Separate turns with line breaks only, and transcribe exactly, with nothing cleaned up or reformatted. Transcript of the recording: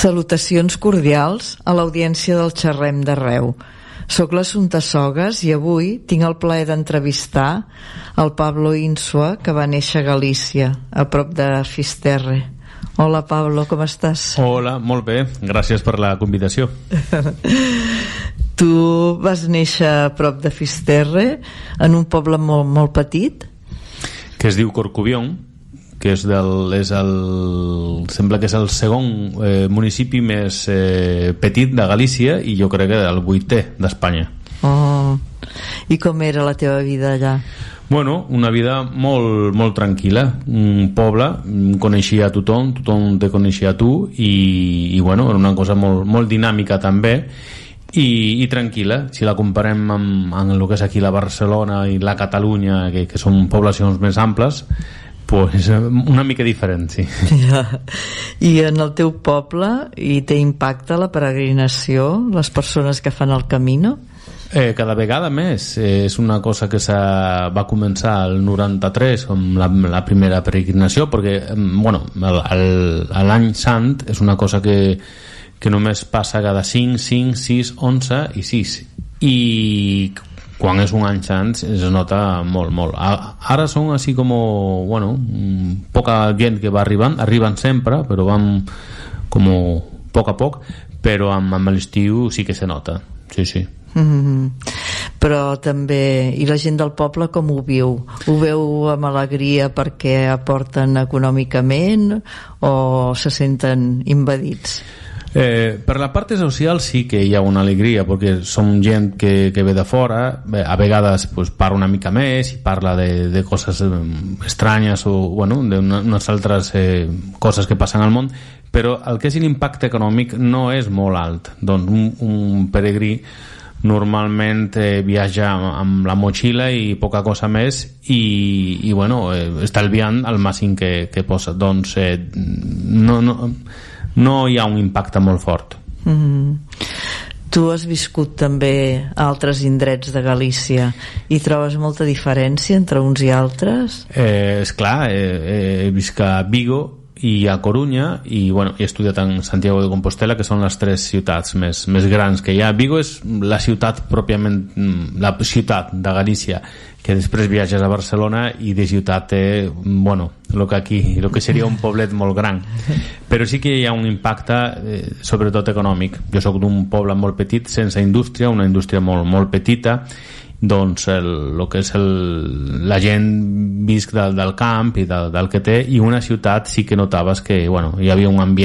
Salutacions cordials a l'audiència del Xerrem d'Arreu. Soc l'Assumpta Sogas i avui tinc el plaer d'entrevistar el Pablo Insua, que va néixer a Galícia, a prop de Fisterre. Hola Pablo, com estàs?
Hola, molt bé, gràcies per la convitació.
Tu vas néixer a prop de Fisterre, en un poble molt, molt petit?
Que es diu Corcubión, que és, del, és el, sembla que és el segon eh, municipi més eh, petit de Galícia i jo crec que el vuitè d'Espanya.
Oh. I com era la teva vida allà?
Bueno, una vida molt, molt tranquil·la, un poble, coneixia a tothom, tothom te coneixia a tu i, i bueno, era una cosa molt, molt dinàmica també i, i tranquil·la. Si la comparem amb, amb el que és aquí la Barcelona i la Catalunya, que, que són poblacions més amples, pues una mica diferent, sí.
Ja. I en el teu poble hi té impacte la peregrinació, les persones que fan el Camino?
Eh, cada vegada més. Eh, és una cosa que va començar el noranta-tres com la, la primera peregrinació, perquè bueno, l'any sant és una cosa que, que només passa cada cinc, cinc, sis, onze i sis. I quan és un any sant es nota molt, molt. Ara són així com, bueno, poca gent que va arribant, arriben sempre, però van com poc a poc, però amb, amb l'estiu sí que se nota, sí, sí.
Mm-hmm. Però també, i la gent del poble com ho viu? Ho veu amb alegria perquè aporten econòmicament o se senten invadits?
Eh, per la part social sí que hi ha una alegria perquè som gent que, que ve de fora, bé, a vegades pues, parla una mica més i parla de, de coses estranyes o bueno, d'unes altres eh, coses que passen al món, però el que és l'impacte econòmic no és molt alt. Doncs un, un peregrí normalment eh, viatja amb la motxilla i poca cosa més i, i bueno, eh, estalviant el màxim que, que posa. Doncs eh, no, no no hi ha un impacte molt fort.
Mm-hmm. Tu has viscut també a altres indrets de Galícia i trobes molta diferència entre uns i altres?
Eh, esclar, eh, he viscut a Vigo i a Corunya i bueno, he estudiat en Santiago de Compostela, que són les tres ciutats més, més grans que hi ha. Vigo és la ciutat pròpiament, la ciutat de Galícia, que després viatges a Barcelona i de ciutat té, bueno, el que aquí, el que seria un poblet molt gran. Però sí que hi ha un impacte, eh, sobretot econòmic. Jo soc d'un poble molt petit, sense indústria, una indústria molt, molt petita, doncs el, el que és el, la gent visc del, del camp i del, del que té, i una ciutat sí que notaves que bueno, hi havia un ambient